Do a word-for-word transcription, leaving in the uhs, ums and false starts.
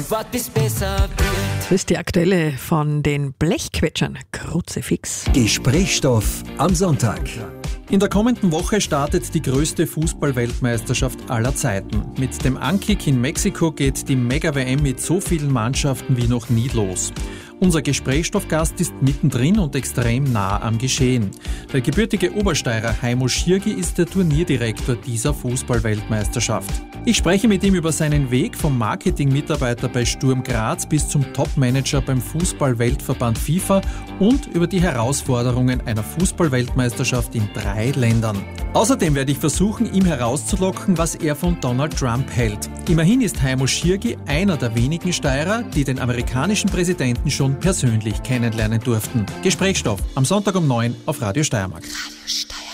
Wart bis besser wird. Das ist die aktuelle von den Blechquetschern. Kruzifix. Gesprächsstoff am Sonntag. In der kommenden Woche startet die größte Fußball-Weltmeisterschaft aller Zeiten. Mit dem Ankick in Mexiko geht die Mega-W M mit so vielen Mannschaften wie noch nie los. Unser Gesprächsstoffgast ist mittendrin und extrem nah am Geschehen. Der gebürtige Obersteirer Heimo Schirgi ist der Turnierdirektor dieser Fußball-Weltmeisterschaft. Ich spreche mit ihm über seinen Weg vom Marketingmitarbeiter bei Sturm Graz bis zum Topmanager beim Fußball-Weltverband FIFA und über die Herausforderungen einer Fußball-Weltmeisterschaft in drei Ländern. Außerdem werde ich versuchen, ihm herauszulocken, was er von Donald Trump hält. Immerhin ist Heimo Schirgi einer der wenigen Steirer, die den amerikanischen Präsidenten schon persönlich kennenlernen durften. Gesprächsstoff am Sonntag um neun auf Radio Steiermark.